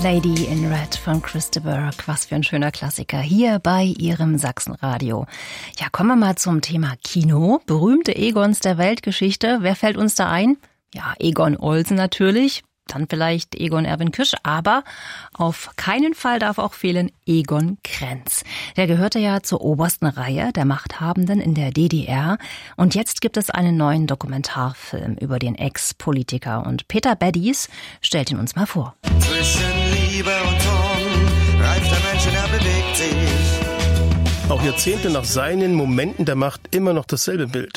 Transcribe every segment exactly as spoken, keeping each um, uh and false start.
Lady in Red von Chris de Burgh. Was für ein schöner Klassiker hier bei Ihrem Sachsenradio. Ja, kommen wir mal zum Thema Kino. Berühmte Egons der Weltgeschichte. Wer fällt uns da ein? Ja, Egon Olsen natürlich. Dann vielleicht Egon Erwin Küsch, aber auf keinen Fall darf auch fehlen Egon Krenz. Der gehörte ja zur obersten Reihe der Machthabenden in der D D R. Und jetzt gibt es einen neuen Dokumentarfilm über den Ex-Politiker. Und Peter Beddies stellt ihn uns mal vor. Zwischen Liebe und Tod reift der Mensch und er bewegt sich. Auch Jahrzehnte nach seinen Momenten der Macht immer noch dasselbe Bild.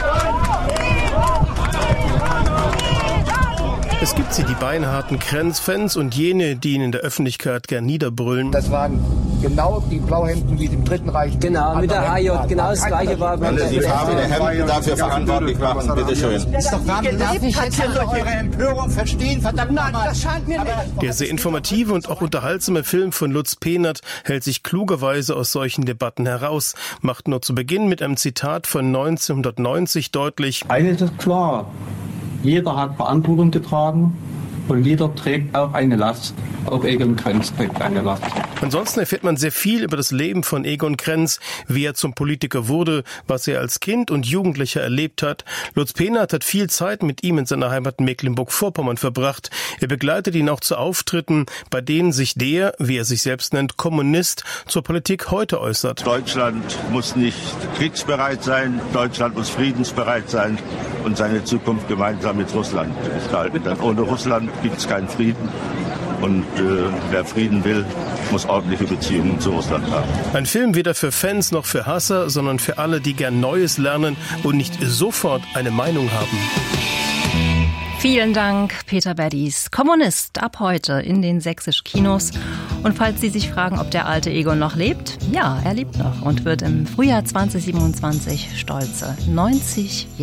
Es gibt sie, die beinharten Krenz-Fans und jene, die ihn in der Öffentlichkeit gern niederbrüllen. Das waren genau die Blauhemden wie im Dritten Reich. Genau, mit der H J, genau das Gleiche war. Wenn Sie die Farbe der Hemden dafür verantwortlich machen, bitteschön. Das ist doch Wahnsinn. Darf ich jetzt eure Empörung verstehen? Verdammt nochmal. Das scheint mir nicht. Der sehr informative und auch unterhaltsame Film von Lutz Pehnert hält sich klugerweise aus solchen Debatten heraus, macht nur zu Beginn mit einem Zitat von neunzehnhundertneunzig deutlich: Eines ist klar. Jeder hat Verantwortung getragen und jeder trägt auch eine Last. Auch Egon Krenz trägt eine Last. Ansonsten erfährt man sehr viel über das Leben von Egon Krenz, wie er zum Politiker wurde, was er als Kind und Jugendlicher erlebt hat. Lutz Pehnert hat viel Zeit mit ihm in seiner Heimat Mecklenburg-Vorpommern verbracht. Er begleitet ihn auch zu Auftritten, bei denen sich der, wie er sich selbst nennt, Kommunist zur Politik heute äußert. Deutschland muss nicht kriegsbereit sein, Deutschland muss friedensbereit sein und seine Zukunft gemeinsam mit Russland gestalten. Denn ohne Russland gibt es keinen Frieden. Und äh, wer Frieden will, muss ordentliche Beziehungen zu Russland haben. Ein Film weder für Fans noch für Hasser, sondern für alle, die gern Neues lernen und nicht sofort eine Meinung haben. Vielen Dank, Peter Beddies. Kommunist ab heute in den sächsischen Kinos. Und falls Sie sich fragen, ob der alte Egon noch lebt, ja, er lebt noch und wird im Frühjahr zwanzig siebenundzwanzig stolze neunzig Jahre